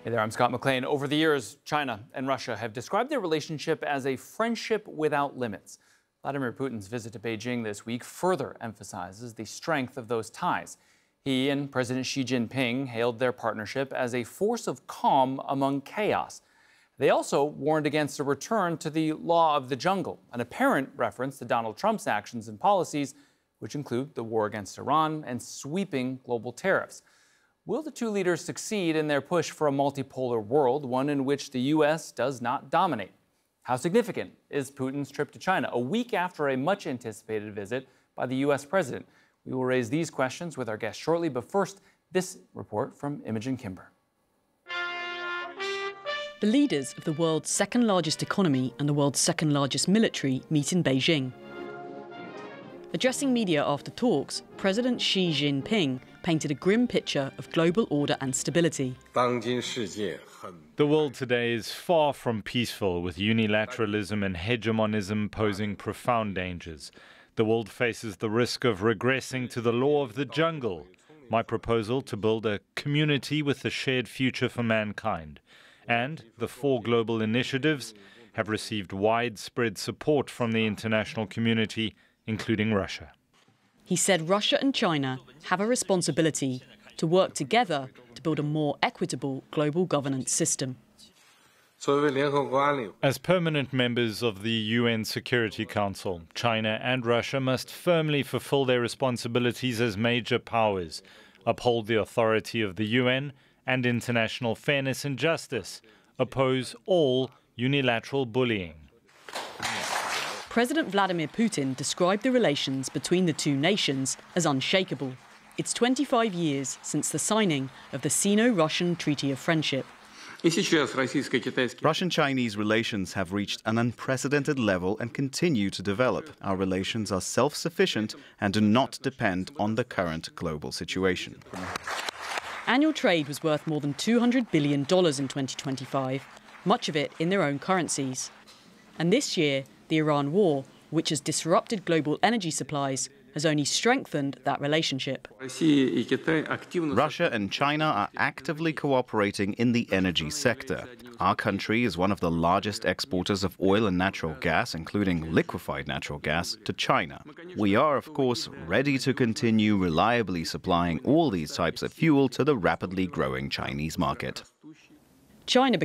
Hey there, I'm Scott McLean. Over the years, China and Russia have described their relationship as a friendship without limits. Vladimir Putin's visit to Beijing this week further emphasizes the strength of those ties. He and President Xi Jinping hailed their partnership as a force of calm among chaos. They also warned against a return to the law of the jungle, an apparent reference to Donald Trump's actions and policies, which include the war against Iran and sweeping global tariffs. Will the two leaders succeed in their push for a multipolar world, one in which the U.S. does not dominate? How significant is Putin's trip to China, a week after a much-anticipated visit by the U.S. president? We will raise these questions with our guest shortly, but first, this report from Imogen Kimber. The leaders of the world's second-largest economy and the world's second-largest military meet in Beijing. Addressing media after talks, President Xi Jinping painted a grim picture of global order and stability. The world today is far from peaceful, with unilateralism and hegemonism posing profound dangers. The world faces the risk of regressing to the law of the jungle. My proposal to build a community with a shared future for mankind. And the 4 global initiatives have received widespread support from the international community, including Russia. He said Russia and China have a responsibility to work together to build a more equitable global governance system. As permanent members of the UN Security Council, China and Russia must firmly fulfill their responsibilities as major powers, uphold the authority of the UN and international fairness and justice, oppose all unilateral bullying. President Vladimir Putin described the relations between the two nations as unshakable. It's 25 years since the signing of the Sino-Russian Treaty of Friendship. Russian-Chinese relations have reached an unprecedented level and continue to develop. Our relations are self-sufficient and do not depend on the current global situation. Annual trade was worth more than $200 billion in 2025, much of it in their own currencies. And this year, the Iran war, which has disrupted global energy supplies, has only strengthened that relationship. Russia and China are actively cooperating in the energy sector. Our country is one of the largest exporters of oil and natural gas, including liquefied natural gas, to China. We are, of course, ready to continue reliably supplying all these types of fuel to the rapidly growing Chinese market. China